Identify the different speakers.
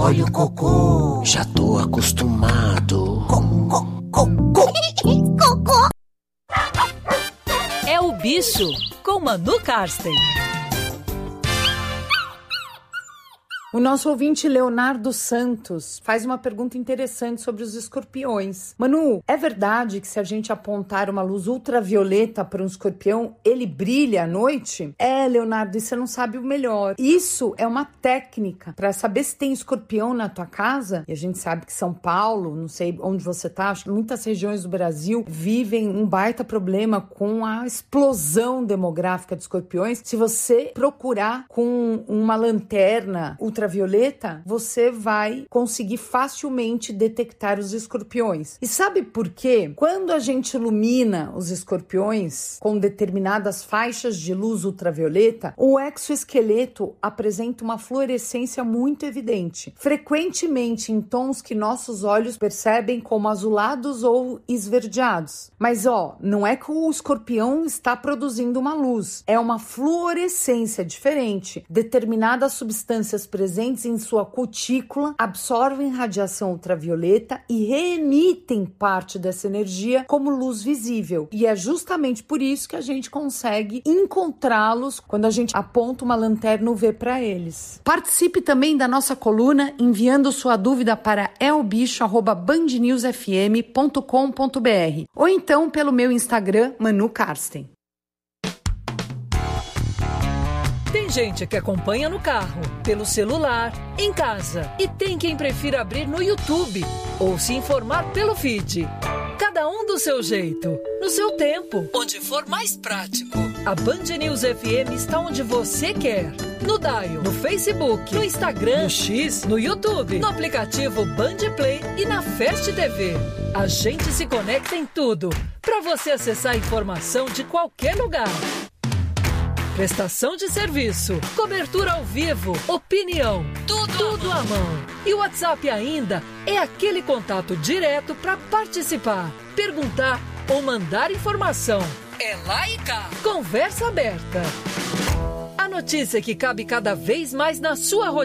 Speaker 1: olha o cocô.
Speaker 2: Já tô acostumado.
Speaker 1: Cocô.
Speaker 3: É o Bicho, com Manu Karsten.
Speaker 4: O nosso ouvinte Leonardo Santos faz uma pergunta interessante sobre os escorpiões. Manu, é verdade que se a gente apontar uma luz ultravioleta para um escorpião, ele brilha à noite? Leonardo, isso você não sabe o melhor. Isso é uma técnica para saber se tem escorpião na tua casa. E a gente sabe que São Paulo, não sei onde você tá, acho que muitas regiões do Brasil vivem um baita problema com a explosão demográfica de escorpiões. Se você procurar com uma lanterna ultravioleta, você vai conseguir facilmente detectar os escorpiões. E sabe por quê? Quando a gente ilumina os escorpiões com determinadas faixas de luz ultravioleta, o exoesqueleto apresenta uma fluorescência muito evidente, frequentemente em tons que nossos olhos percebem como azulados ou esverdeados. Mas não é que o escorpião está produzindo uma luz, é uma fluorescência diferente. Determinadas substâncias presentes em sua cutícula absorvem radiação ultravioleta e reemitem parte dessa energia como luz visível. E é justamente por isso que a gente consegue encontrá-los quando a gente aponta uma lanterna UV para eles. Participe também da nossa coluna enviando sua dúvida para elbicho@bandnewsfm.com.br ou então pelo meu Instagram, Manu Karsten.
Speaker 3: Tem gente que acompanha no carro, pelo celular, em casa. E tem quem prefira abrir no YouTube ou se informar pelo feed. Cada um do seu jeito, no seu tempo, onde for mais prático. A Band News FM está onde você quer. No Dial, no Facebook, no Instagram, no X, no YouTube, no aplicativo Band Play e na Fast TV. A gente se conecta em tudo, para você acessar a informação de qualquer lugar. Prestação de serviço, cobertura ao vivo, opinião, tudo à mão. E o WhatsApp ainda é aquele contato direto para participar, perguntar ou mandar informação. É lá e cá. Conversa aberta. A notícia que cabe cada vez mais na sua rotina.